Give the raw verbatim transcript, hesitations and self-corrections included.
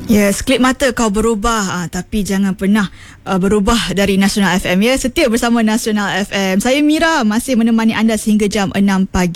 Yes, klip mata kau berubah, ah, tapi jangan pernah uh, berubah dari Nasional F M ya. Setia bersama Nasional F M. Saya Mira masih menemani anda sehingga jam enam pagi.